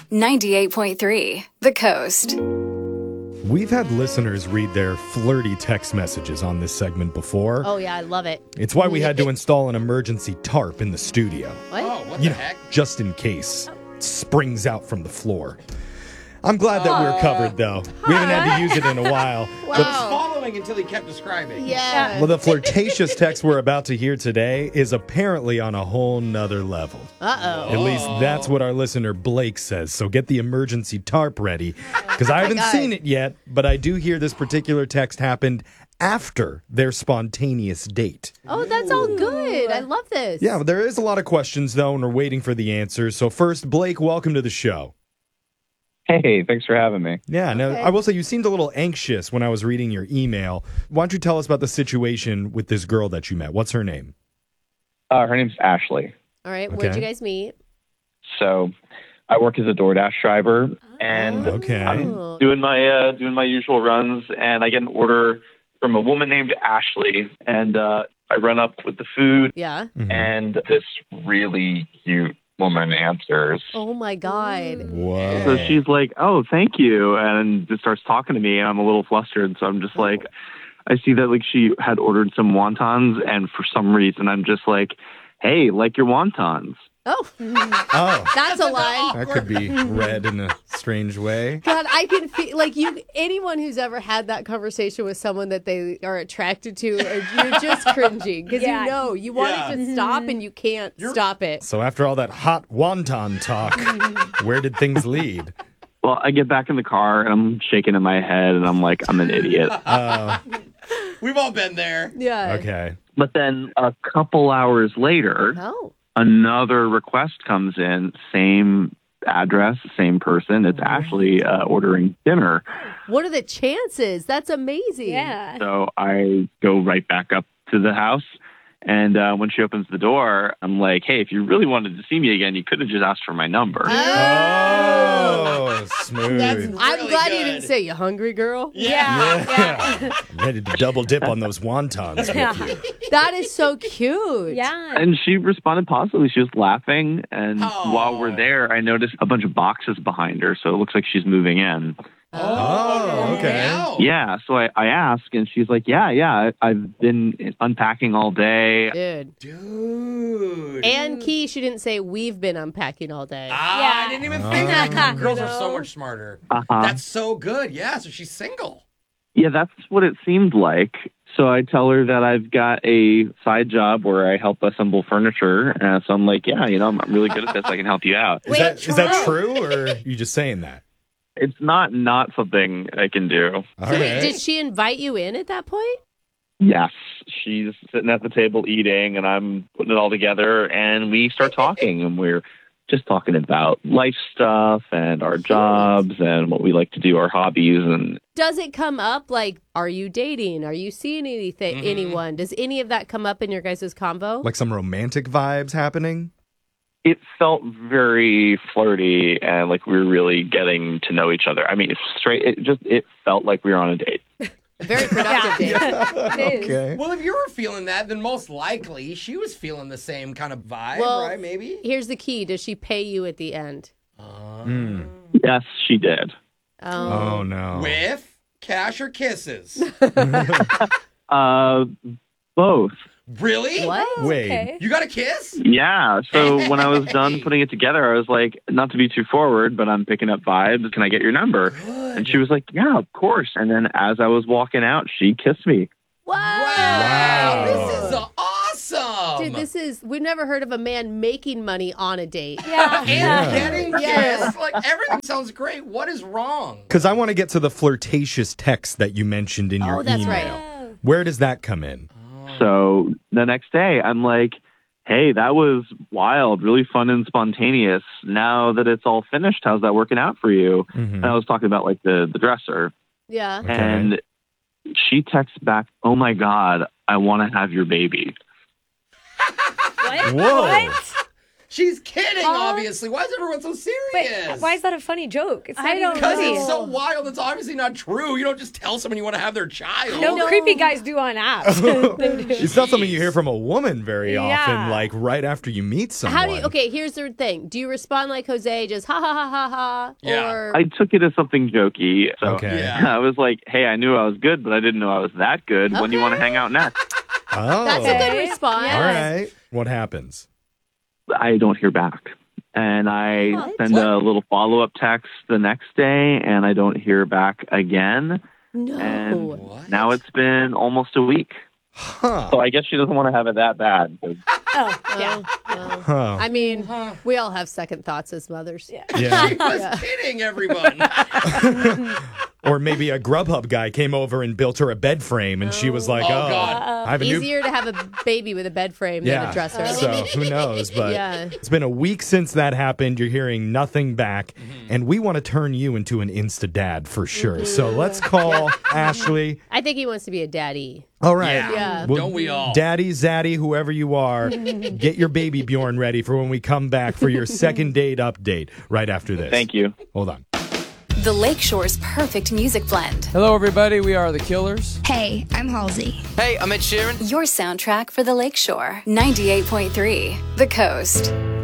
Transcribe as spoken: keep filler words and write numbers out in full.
ninety-eight point three The Coast. We've had listeners read their flirty text messages on this segment before. Oh, yeah, I love it. It's why we had to install an emergency tarp in the studio. What? Oh, what You the know, heck? just in case it springs out from the floor. I'm glad that we're covered, though. We haven't had to use it in a while. Wow. He was following until he kept describing. Yeah. Well, the flirtatious text we're about to hear today is apparently on a whole nother level. Uh-oh. At least that's what our listener Blake says. So get the emergency tarp ready, because I haven't God. seen it yet, but I do hear this particular text happened after their spontaneous date. Oh, that's all good. I love this. Yeah, but there is a lot of questions, though, and we're waiting for the answers. So first, Blake, welcome to the show. Hey, thanks for having me. Yeah, now I will say you seemed a little anxious when I was reading your email. Why don't you tell us about the situation with this girl that you met? What's her name? Uh, her name's Ashley. All right, Okay. where'd you guys meet? So I work as a DoorDash driver, and Okay. Oh. doing my uh, doing my usual runs, and I get an order from a woman named Ashley, and uh, I run up with the food, Yeah. Mhm. and this really cute woman answers. Oh, my God. Whoa. So she's like, "Oh, thank you," and just starts talking to me, and I'm a little flustered. So I'm just like, I see that like she had ordered some wontons, and for some reason I'm just like, "Hey, like your wontons." Oh, Oh, that's a lie. that could be read in a strange way. God, I can feel like you. Anyone who's ever had that conversation with someone that they are attracted to, or you're just cringing because Yeah. you know you want Yeah. it to stop and you can't stop it. So after all that hot wonton talk, where did things lead? Well, I get back in the car and I'm shaking in my head, and I'm like, I'm an idiot. Uh, We've all been there. Yeah. okay. But then a couple hours later, Oh. another request comes in, same address, same person. It's Ashley uh, ordering dinner. What are the chances? That's amazing. Yeah. So I go right back up to the house. And uh, when she opens the door, I'm like, hey, if you really wanted to see me again, you could have just asked for my number. Oh, smooth. That's I'm really glad good. you didn't say you hungry, girl. Yeah. Yeah. Ready to double dip on those wontons with Yeah. you. That is so cute. Yeah. And she responded positively. She was laughing. And Oh. while we're there, I noticed a bunch of boxes behind her. So it looks like she's moving in. Oh, okay. Wow. Yeah. So I, I ask, and she's like, yeah, yeah, I- I've been unpacking all day. Dude. Dude. And Key, she didn't say we've been unpacking all day. Ah, Yeah. I didn't even think that. Oh. Girls are so No. much smarter. Uh-huh. That's so good. Yeah, so she's single. Yeah, that's what it seemed like. So I tell her that I've got a side job where I help assemble furniture. Uh, so I'm like, yeah, you know, I'm really good at this. I can help you out. Is Wait, that is that Troy. true, or are you just saying that? It's not not something I can do. All So wait, right. did she invite you in at that point? Yes, she's sitting at the table eating, and I'm putting it all together, and we start talking, and we're just talking about life stuff and our jobs and what we like to do, our hobbies, and Does it come up like, are you dating? Are you seeing anything, Mhm. anyone? Does any of that come up in your guys' combo? Like some romantic vibes happening? it felt very flirty and like we were really getting to know each other. I mean, it's straight. It just it felt like we were on a date. Very productive date. It is. Okay. Well, if you were feeling that, then most likely she was feeling the same kind of vibe, Well, right? Maybe? Here's the key. Does she pay you at the end? Uh, Mm. Yes, she did. Um, Oh, no. With cash or kisses? Uh, both. Really? What? Wait. Okay. You got a kiss? Yeah. So when I was done putting it together, I was like, not to be too forward, but I'm picking up vibes. Can I get your number? Good. And she was like, yeah, of course. And then as I was walking out, she kissed me. Wow. Wow. This is Wow. awesome. Dude, this is, we've never heard of a man making money on a date. Yeah. and Yeah. getting Yeah. kissed. Like, everything sounds great. What is wrong? Because I want to get to the flirtatious text that you mentioned in your Oh, that's email. right. Yeah. Where does that come in? So the next day, I'm like, hey, that was wild, really fun and spontaneous. Now that it's all finished, how's that working out for you? Mhm. And I was talking about like the, the dresser. Yeah. Okay. And she texts back, oh my God, I want to have your baby. What? Whoa. What? She's kidding, Huh? obviously. Why is everyone so But serious? why is that a funny joke? It's not I don't even Because funny. it's so wild. It's obviously not true. You don't just tell someone you want to have their child. No, No. creepy guys do on apps. They do. It's not something you hear from a woman very Yeah. often, like right after you meet someone. How do you, okay, here's the thing. Do you respond like Jose, just ha ha ha ha ha? Yeah. Or I took it as something jokey. So Okay. Yeah. I was like, hey, I knew I was good, but I didn't know I was that good. When do you want to hang out next? Oh. that's a good Okay. response. Yeah. All right. What happens? I don't hear back. And I What? send What? a little follow-up text the next day, and I don't hear back again. No. And What? now it's been almost a week. Huh. So I guess she doesn't want to have it that bad. Oh, yeah. Oh, oh. Huh. I mean, we all have second thoughts as mothers. Yeah. Yeah. She was kidding, everyone. Or maybe a Grubhub guy came over and built her a bed frame, and she was like, Oh, "Oh, God. I have a new." Easier to have a baby with a bed frame than Yeah. a dresser. So who knows? But Yeah. it's been a week since that happened. You're hearing nothing back, and we want to turn you into an Insta dad for sure. So let's call Ashley. I think he wants to be a daddy. All right. Yeah. Yeah. Well, Don't we all? Daddy, Zaddy, whoever you are, get your baby Bjorn ready for when we come back for your second date update right after this. Thank you. Hold on. The Lakeshore's perfect music blend. Hello, everybody. We are the Killers. Hey, I'm Halsey. Hey, I'm Ed Sheeran. Your soundtrack for the Lakeshore. ninety-eight point three The Coast.